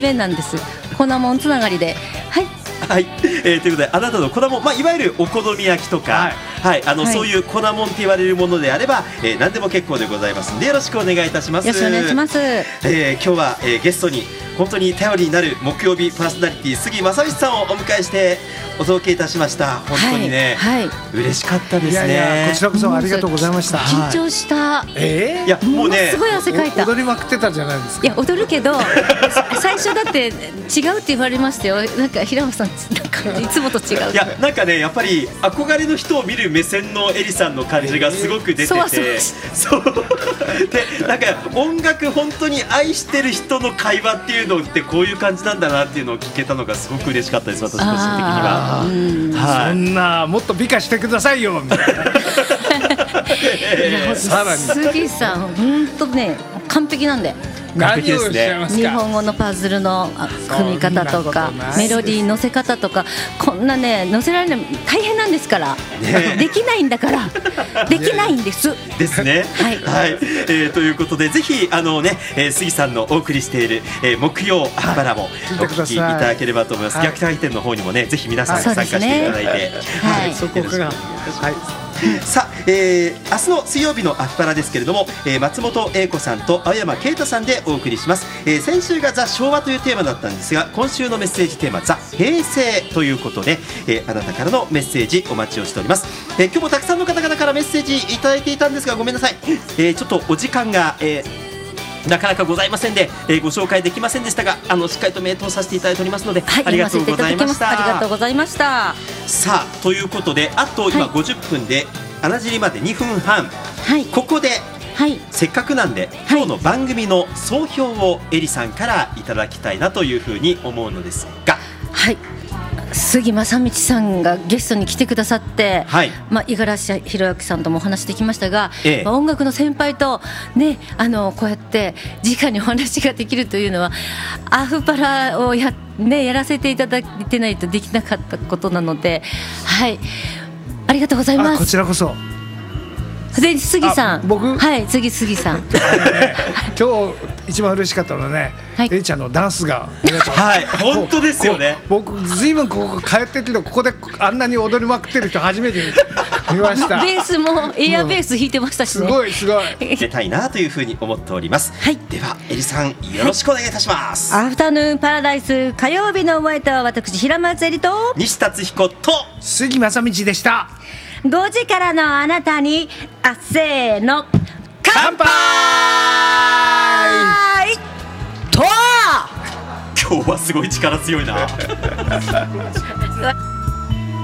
弁なんです。粉もんつながりで、はい、 はい、ということであなたの粉もん、いわゆるお好み焼きとか、そういう粉もんって言われるものであれば、何でも結構でございますのでよろしくお願いいたします。 よろしくお願いします。 今日は、ゲストに本当に頼りになる木曜日パーソナリティ杉正道さんをお迎えしてお届けいたしました。本当にね、嬉しかったですね。 いやいやこちらこそありがとうございました。 緊張した。 いやもうねすごい汗かいた。 踊りまくってたじゃないですか。 いや踊るけど最初だって違うって言われましたよ。なんか平野さんなんかいつもと違う。 いやなんかねやっぱり憧れの人を見る目線のエリさんの感じがすごく出てて、そうでなんか音楽本当に愛してる人の会話っていうのってこういう感じなんだなっていうのを聞けたのがすごく嬉しかったです。私個人的には。 そんなもっと美化してくださいよみたいな。さらに杉さん本当ね完璧なんで。 完璧ですね。 日本語のパズルの組み方とかメロディー乗せ方とかこんなね乗せられるの大変なんですから、できないんだからできないんですですね。はい、ということでぜひ杉さんのお送りしている、木曜アッパラもお聞きいただければと思います。逆転店の方にもねぜひ皆さん参加していただいて、 そこがさあ、明日の水曜日のアッパラですけれども、松本英子さんと青山啓太さんでお送りします。先週がザ昭和というテーマだったんですが今週のメッセージテーマザ平成ということで、あなたからのメッセージお待ちをしております。今日もたくさんの方々からメッセージいただいていたんですがごめんなさい、ちょっとお時間が、なかなかございませんで、ご紹介できませんでしたがしっかりと名答させていただいておりますので、ありがとうございました。 ありがとうございました。 さあということであと今50分で穴尻まで2分半、ここで、せっかくなんで今日の番組の総評をエリさんからいただきたいなというふうに思うのですが、 杉正道さんがゲストに来てくださって、五十嵐弘明さんともお話できましたが、音楽の先輩と、ね、こうやって直にお話ができるというのはアフパラをやらせていただいてないとできなかったことなので、ありがとうございます。 こちらこそ。 で杉さん、 僕杉さん今日一番嬉しかったのはね、エリちゃんのダンスが本当ですよね。 僕ずいぶんここ通ってるけどここであんなに踊りまくってる人初めて見ました。 ベースもエアベース弾いてましたしね、 すごい出たいなというふうに思っております。ではエリさんよろしくお願いいたします。 アフタヌーンパラダイス火曜日のお相手は私平松エリと西達彦と杉正道でした。 5時からのあなたにせーの乾杯と今日はすごい力強いな